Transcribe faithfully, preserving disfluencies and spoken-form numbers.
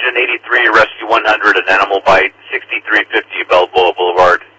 Agent eighty-three, Rescue one hundred, an animal bite, sixty-three fifty Balboa Boulevard.